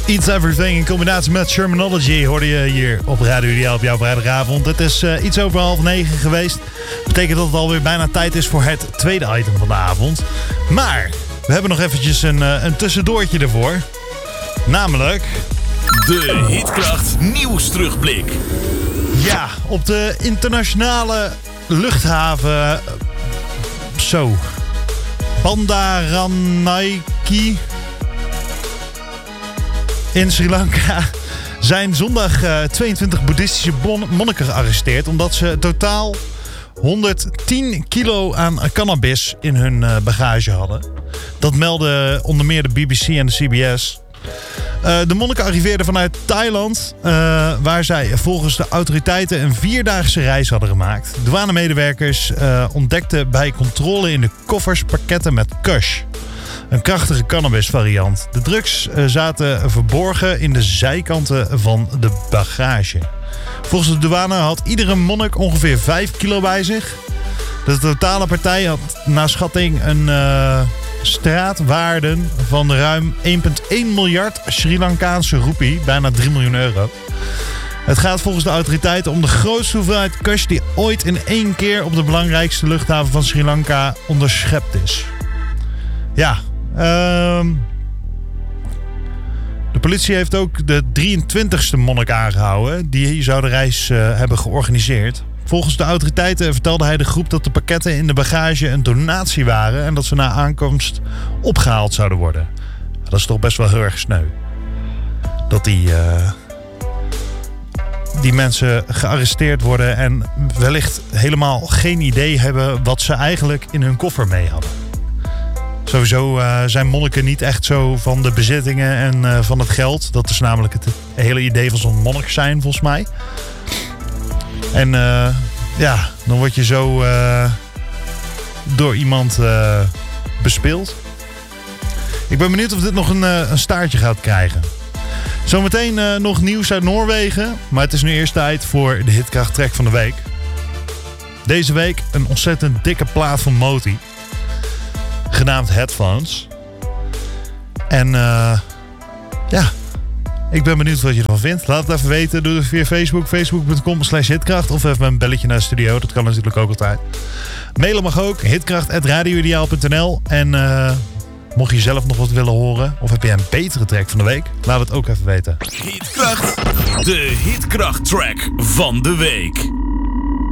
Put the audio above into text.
Eats Everything in combinatie met Shermanology hoorde je hier op Radio Ideaal op jouw vrijdagavond. Het is iets over 8:30 geweest. Dat betekent dat het alweer bijna tijd is voor het tweede item van de avond. Maar we hebben nog eventjes een tussendoortje ervoor. Namelijk... de Hitkracht nieuws terugblik. Ja, op de internationale luchthaven... Bandaranaike... in Sri Lanka zijn zondag 22 boeddhistische monniken gearresteerd... omdat ze totaal 110 kilo aan cannabis in hun bagage hadden. Dat melden onder meer de BBC en de CBS. De monniken arriveerden vanuit Thailand... waar zij volgens de autoriteiten een 4-daagse reis hadden gemaakt. Douanemedewerkers ontdekten bij controle in de koffers pakketten met kush. Een krachtige cannabisvariant. De drugs zaten verborgen in de zijkanten van de bagage. Volgens de douane had iedere monnik ongeveer 5 kilo bij zich. De totale partij had naar schatting een straatwaarde van ruim 1,1 miljard Sri Lankaanse roepie. Bijna 3 miljoen euro. Het gaat volgens de autoriteiten om de grootste hoeveelheid kush die ooit in één keer op de belangrijkste luchthaven van Sri Lanka onderschept is. Ja... de politie heeft ook de 23ste monnik aangehouden. Die zou de reis hebben georganiseerd. Volgens de autoriteiten vertelde hij de groep dat de pakketten in de bagage een donatie waren. En dat ze na aankomst opgehaald zouden worden. Dat is toch best wel heel erg sneu. Dat die mensen gearresteerd worden en wellicht helemaal geen idee hebben wat ze eigenlijk in hun koffer mee hadden. Sowieso zijn monniken niet echt zo van de bezittingen en van het geld. Dat is namelijk het hele idee van zo'n monnik zijn, volgens mij. En dan word je zo door iemand bespeeld. Ik ben benieuwd of dit nog een staartje gaat krijgen. Zometeen nog nieuws uit Noorwegen. Maar het is nu eerst tijd voor de Hitkracht Track van de week. Deze week een ontzettend dikke plaat van Moti. Genaamd Headphones. En ik ben benieuwd wat je ervan vindt. Laat het even weten. Doe het via Facebook. Facebook.com/hitkracht. Of even een belletje naar de studio. Dat kan natuurlijk ook altijd. Mailen mag ook. hitkracht@radioideaal.nl. En mocht je zelf nog wat willen horen. Of heb jij een betere track van de week. Laat het ook even weten. Hitkracht. De Hitkracht Track van de week.